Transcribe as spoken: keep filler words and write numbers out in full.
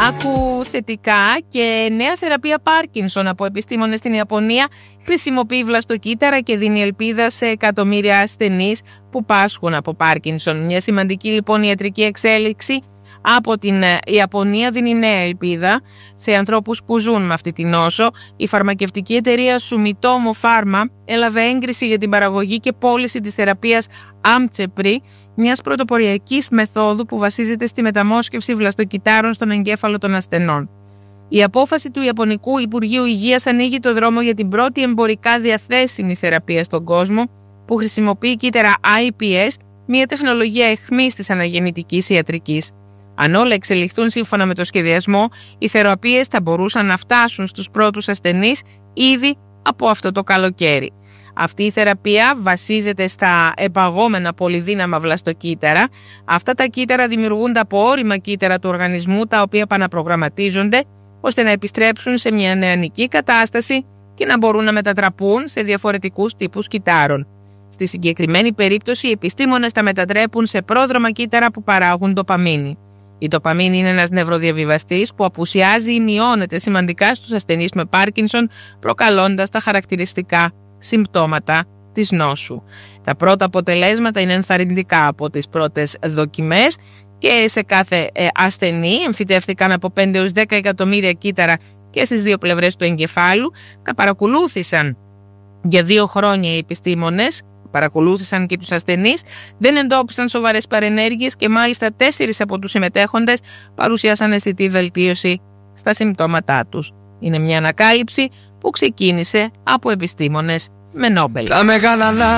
Άκου θετικά και νέα θεραπεία Πάρκινσον από επιστήμονες στην Ιαπωνία χρησιμοποιεί βλαστοκύτταρα και δίνει ελπίδα σε εκατομμύρια ασθενείς που πάσχουν από Πάρκινσον. Μια σημαντική λοιπόν ιατρική εξέλιξη από την Ιαπωνία δίνει νέα ελπίδα σε ανθρώπους που ζουν με αυτή τη νόσο. Η φαρμακευτική εταιρεία Sumitomo Pharma έλαβε έγκριση για την παραγωγή και πώληση της θεραπείας Amchepry, μιας πρωτοποριακής μεθόδου που βασίζεται στη μεταμόσχευση βλαστοκυττάρων στον εγκέφαλο των ασθενών. Η απόφαση του Ιαπωνικού Υπουργείου Υγείας ανοίγει το δρόμο για την πρώτη εμπορικά διαθέσιμη θεραπεία στον κόσμο που χρησιμοποιεί κύτταρα άι πι ες, μια τεχνολογία αιχμής της αναγεννητικής ιατρικής. Αν όλα εξελιχθούν σύμφωνα με το σχεδιασμό, οι θεραπείες θα μπορούσαν να φτάσουν στους πρώτους ασθενείς ήδη από αυτό το καλοκαίρι. Αυτή η θεραπεία βασίζεται στα επαγόμενα πολυδύναμα βλαστοκύτταρα. Αυτά τα κύτταρα δημιουργούνται από ώριμα κύτταρα του οργανισμού, τα οποία επαναπρογραμματίζονται ώστε να επιστρέψουν σε μια νεανική κατάσταση και να μπορούν να μετατραπούν σε διαφορετικούς τύπους κυττάρων. Στη συγκεκριμένη περίπτωση, οι επιστήμονες τα μετατρέπουν σε πρόδρομα κύτταρα που παράγουν ντοπαμίνη. Η ντοπαμίνη είναι ένας νευροδιαβιβαστής που απουσιάζει ή μειώνεται σημαντικά στους ασθενείς με Πάρκινσον, προκαλώντας τα χαρακτηριστικά συμπτώματα της νόσου. Τα πρώτα αποτελέσματα είναι ενθαρρυντικά από τις πρώτες δοκιμές και σε κάθε ε, ασθενή εμφυτεύτηκαν από πέντε έως δέκα εκατομμύρια κύτταρα και στις δύο πλευρές του εγκεφάλου. Τα παρακολούθησαν για δύο χρόνια οι επιστήμονες, παρακολούθησαν και τους ασθενείς, δεν εντόπισαν σοβαρές παρενέργειες και μάλιστα τέσσερις από τους συμμετέχοντες παρουσίασαν αισθητή βελτίωση στα συμπτώματά τους. Είναι μια ανακάλυψη που ξεκίνησε από επιστήμονες με Νόμπελ.